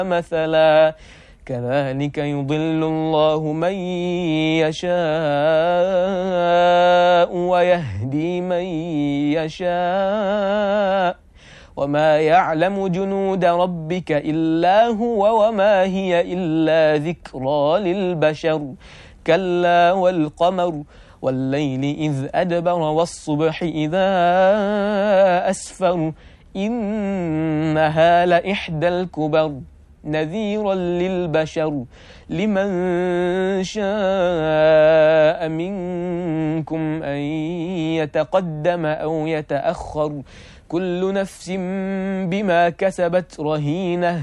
مثلا كذلك يضل الله من يشاء ويهدي من يشاء وما يعلم جنود ربك إلا هو وما هي إلا ذكرى للبشر كلا والقمر والليل إذ أدبر والصبح إذا أسفر إنها لإحدى الكبر نذيرا للبشر لمن شاء منكم أن يتقدم أو يتأخر كل نفس بما كسبت رهينة